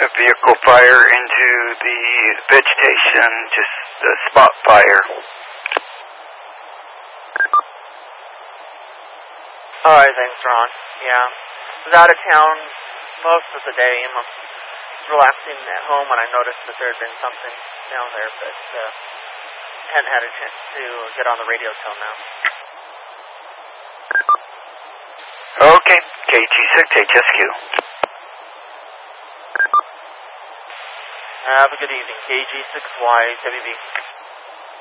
a vehicle fire into the vegetation, just a spot fire. Alright, thanks, Ron. Yeah. I was out of town most of the day. I was relaxing at home when I noticed that there had been something down there, but hadn't had a chance to get on the radio till now. Okay, KG6, HSQ. Have a good evening, KG6Y, WB.